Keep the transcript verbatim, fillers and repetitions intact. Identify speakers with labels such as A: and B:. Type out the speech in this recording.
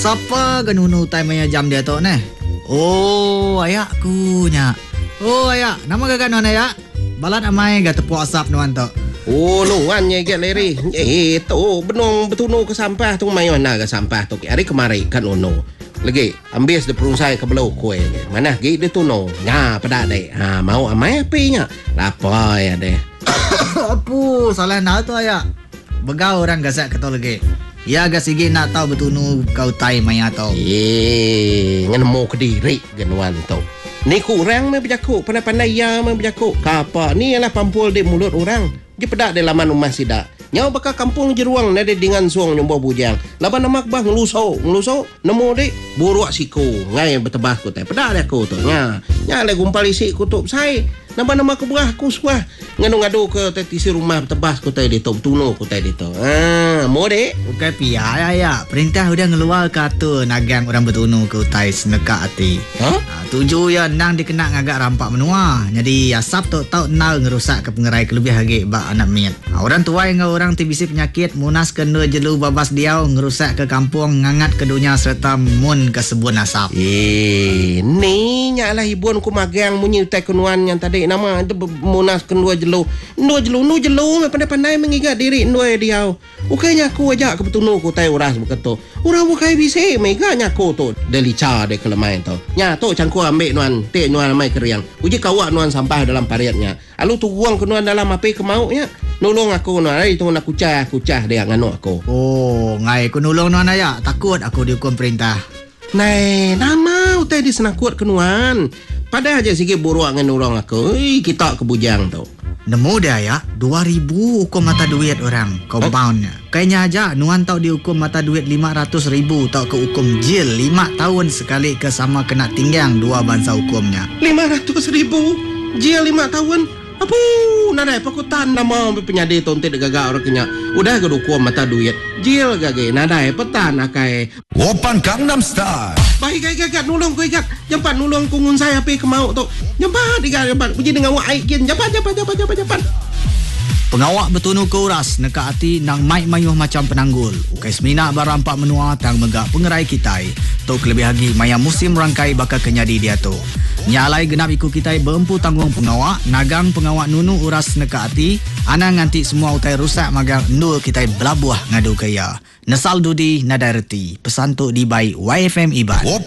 A: Siapa kan unu time maya jam dia tu ne? Oh, ayakku nya. Oh, ayak. Nama kakak nuan ayak? Balat amai ga tepuk asap nuan tu.
B: Oh, nuan nya get leri. Eh, tu benong betunu ke sampah tu mai mana ke sampah tu. Hari kemari kan unu. Lagi ambil de perungsai ke belau kue. Mana gi de tu no. Nya pada dek. Ha, mau amai api nya. Lapar ya deh.
A: Apa salah nak tu ayak? Begau orang gasak kata lagi. Ya agak sigi nak tahu betunu kau tai maya tau.
B: Eh, ngenemu ke diri genuan tu. Ni kurang me berjakuk, pandai-pandai ya me berjakuk. Kapa ni ialah pampul di mulut orang. Dia pedak di laman rumah sidak. Nyau bakal kampung jeruang nade dengan suang nyombo bujang. Laban namak bah ngelusau, ngelusau nemu dik buruak siku. Ngai bertebah ku teh. Pedak dia ku tu. Nya, nya le gumpal isi kutup sai. Nama nama ke buah ku suah ngadu-ngadu ke tetisi rumah tebas ku teh di tu tunu ku teh di tu. Ah, mau dek.
A: Bukan pia ya. Perintah udah ngeluar kata nagang orang bertunu ke utai seneka hati.
B: Ha?
A: Ha, tuju ya nang dikena ngagak rampak menua. Jadi asap tu tau nal ngerusak ke pengerai kelebih hagi bak anak miat. Ha, orang tua ngau orang tibisi penyakit munas kena jelu babas diau ngerusak ke kampung ngangat ke dunia serta mun ke sebun asap.
B: Eh, ni nyalah ibun ku magang munyi utai kenuan yang tadi nama itu munas kendua jelu. Ndua jelu nu jelu pandai-pandai mengingat diri ndua diau. Ukainya aku ajak ke betunu ku tai uras beketu. Urang bukai bisi meganya ku tu delica de kelemai tu. Nya tu cangku ambil nuan, te nuan mai keriang. Uji kawak nuan sampah dalam pariatnya. Alu tu buang ke nuan dalam api ke mauknya. Nolong aku nuan, ai tu nak kucah, kucah dia nganu aku.
A: Oh, ngai ku nolong nuan ayak. Takut aku dihukum perintah.
B: Nai, nama utai di senakut ke nuan. Pada aja sikit buruak dengan orang aku. Ui, kita ke bujang tu.
A: Nemu dia ya, dua ribu hukum mata duit orang, compoundnya. Kayaknya aja, nuan tau dihukum mata duit lima ratus ribu tau ke hukum jil lima tahun sekali ke sama kena tinggang dua bangsa hukumnya.
B: lima ratus ribu? Jil lima tahun? Apa? Nadai pakutan nama penyadi tontit gagak orang kenya. Udah ke hukum mata duit. Jil gagak, nadai petan akai.
C: Open Gangnam Style.
B: Baik gagak gagak nulung ku ikat. Jampat nulung ku ngun saya api ke mau tu. Jampat ikat jampat. Puji dengan wak aikin. Jampat jampat jampat jampat jampat.
A: Pengawak betunu ke uras neka hati nang mai mayuh macam penanggul. Ukai semina barampak menua tang megak pengerai kitai. Tu kelebih lagi maya musim rangkai bakal kenyadi dia tu. Nyalai genap ikut kitai berempu tanggung pengawak, nagang pengawak nunu uras neka hati, ana nganti semua utai rusak magang nul kitai belabuah ngadu kaya. Nesal dudi nadai reti. Pesan tu di by Y F M Iban.